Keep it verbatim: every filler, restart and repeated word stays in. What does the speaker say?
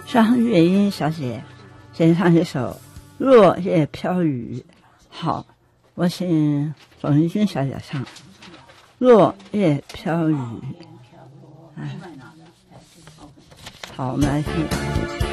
张月英小姐先唱一首《落叶飘雨》。好，我请冯丽君小姐唱《落叶飘雨》。哎，好，我们来听。